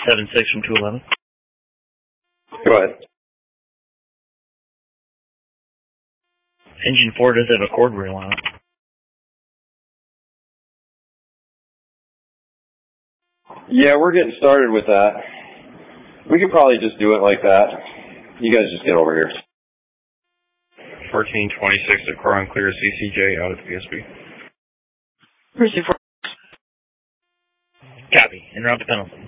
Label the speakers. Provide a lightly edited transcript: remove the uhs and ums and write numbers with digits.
Speaker 1: 7-6 from 211.
Speaker 2: Go ahead.
Speaker 1: Engine 4 does have a cord reel on it.
Speaker 2: Yeah, we're getting started with that. We could probably just do it like that. You guys just get over here.
Speaker 3: 1426 to car on clear CCJ out at the PSB.
Speaker 1: Copy. Interrupt the penalty.